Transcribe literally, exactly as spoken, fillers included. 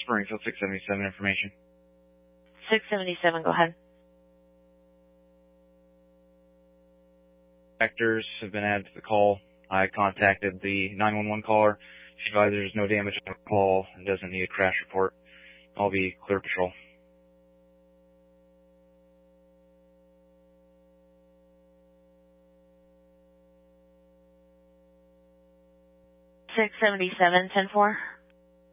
Springfield six seventy-seven information. six seventy-seven, go ahead. Actors have been added to the call. I contacted the nine one one caller. She advised there's no damage on the call and doesn't need a crash report. I'll be clear patrol. six seventy-seven, ten four.